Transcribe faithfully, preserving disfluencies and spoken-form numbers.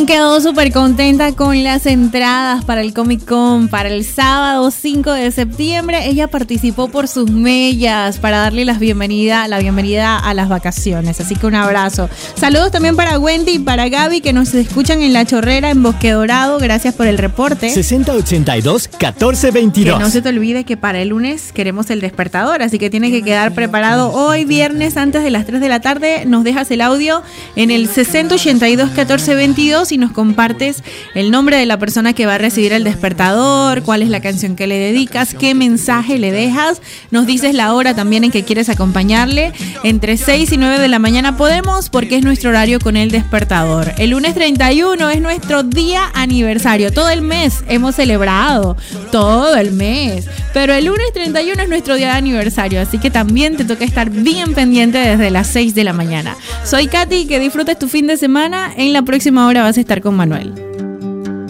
Simón quedó súper contenta con las entradas para el Comic Con para el sábado cinco de septiembre. Ella participó por sus mellas para darle las bienvenida, la bienvenida a las vacaciones. Así que un abrazo. Saludos también para Wendy y para Gaby que nos escuchan en La Chorrera, en Bosque Dorado. Gracias por el reporte. sesenta ochenta y dos, catorce veintidós. Que no se te olvide que para el lunes queremos el despertador, así que tienes que quedar preparado hoy viernes antes de las tres de la tarde. Nos dejas el audio en el sesenta ochenta y dos, catorce veintidós y nos compartes el nombre de la persona que va a recibir el despertador, cuál es la canción que le dedicas, qué mensaje le dejas. Nos dices la hora también en que quieres acompañarle. Entre seis y nueve de la mañana podemos, porque es nuestro horario con el despertador. El lunes treinta y uno es nuestro día aniversario. Todo el mes hemos celebrado, todo el mes, pero el lunes treinta y uno es nuestro día de aniversario, así que también te toca estar bien pendiente desde las seis de la mañana. Soy Katy, que disfrutes tu fin de semana. En la próxima hora vas a estar con Manuel.